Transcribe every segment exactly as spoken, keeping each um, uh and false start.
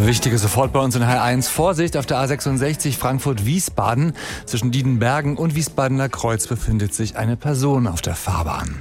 Wichtiges sofort bei uns in H eins. Vorsicht auf der A sechsundsechzig Frankfurt-Wiesbaden. Zwischen Diedenbergen und Wiesbadener Kreuz befindet sich eine Person auf der Fahrbahn.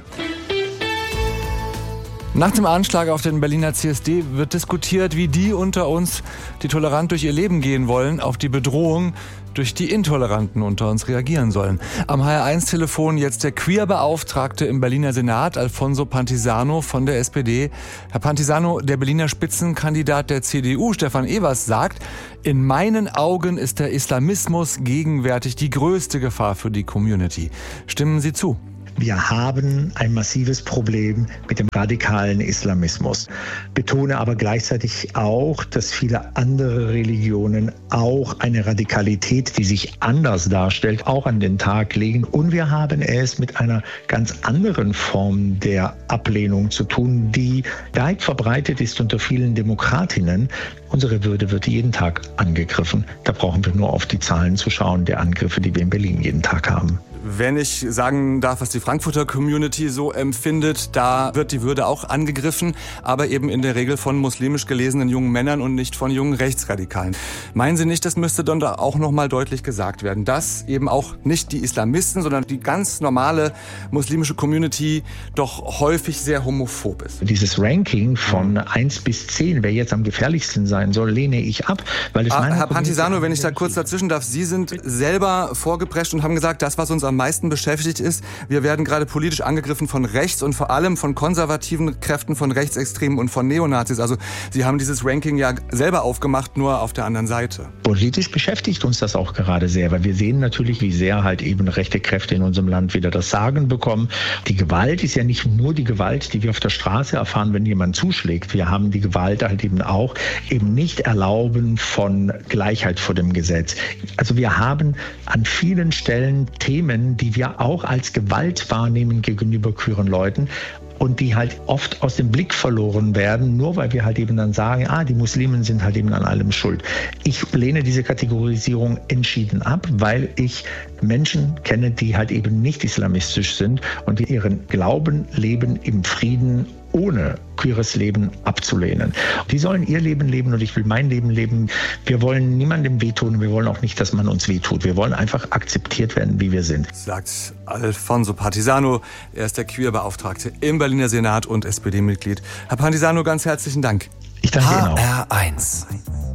Nach dem Anschlag auf den Berliner C S D wird diskutiert, wie die unter uns, die tolerant durch ihr Leben gehen wollen, auf die Bedrohung durch die Intoleranten unter uns reagieren sollen. Am H eins Telefon jetzt der Queer-Beauftragte im Berliner Senat, Alfonso Pantisano von der S P D. Herr Pantisano, der Berliner Spitzenkandidat der C D U, Stefan Evers, sagt, in meinen Augen ist der Islamismus gegenwärtig die größte Gefahr für die Community. Stimmen Sie zu? Wir haben ein massives Problem mit dem radikalen Islamismus. Betone aber gleichzeitig auch, dass viele andere Religionen auch eine Radikalität, die sich anders darstellt, auch an den Tag legen. Und wir haben es mit einer ganz anderen Form der Ablehnung zu tun, die weit verbreitet ist unter vielen Demokratinnen. Unsere Würde wird jeden Tag angegriffen. Da brauchen wir nur auf die Zahlen zu schauen, der Angriffe, die wir in Berlin jeden Tag haben. Wenn ich sagen darf, was die Frankfurter Community so empfindet, da wird die Würde auch angegriffen, aber eben in der Regel von muslimisch gelesenen jungen Männern und nicht von jungen Rechtsradikalen. Meinen Sie nicht, das müsste dann da auch nochmal deutlich gesagt werden, dass eben auch nicht die Islamisten, sondern die ganz normale muslimische Community doch häufig sehr homophob ist? Dieses Ranking von eins bis zehn, wer jetzt am gefährlichsten sein soll, lehne ich ab. Weil es ah, meine Herr Community Pantisano, wenn ich da kurz dazwischen darf, Sie sind selber vorgeprescht und haben gesagt, das, was uns am meisten beschäftigt ist, wir werden gerade politisch angegriffen von rechts und vor allem von konservativen Kräften, von Rechtsextremen und von Neonazis. Also Sie haben dieses Ranking ja selber aufgemacht, nur auf der anderen Seite. Politisch beschäftigt uns das auch gerade sehr, weil wir sehen natürlich, wie sehr halt eben rechte Kräfte in unserem Land wieder das Sagen bekommen. Die Gewalt ist ja nicht nur die Gewalt, die wir auf der Straße erfahren, wenn jemand zuschlägt. Wir haben die Gewalt halt eben auch eben nicht erlauben von Gleichheit vor dem Gesetz. Also wir haben an vielen Stellen Themen, die wir auch als Gewalt wahrnehmen gegenüber queeren Leuten und die halt oft aus dem Blick verloren werden, nur weil wir halt eben dann sagen, ah, die Muslimen sind halt eben an allem schuld. Ich lehne diese Kategorisierung entschieden ab, weil ich Menschen kenne, die halt eben nicht islamistisch sind und die ihren Glauben leben im Frieden, ohne queeres Leben abzulehnen. Die sollen ihr Leben leben und ich will mein Leben leben. Wir wollen niemandem wehtun, wir wollen auch nicht, dass man uns wehtut. Wir wollen einfach akzeptiert werden, wie wir sind. Sagt Alfonso Pantisano, er ist der Queer-Beauftragte im Berliner Senat und S P D-Mitglied. Herr Pantisano, ganz herzlichen Dank. Ich danke Ihnen auch. H R eins.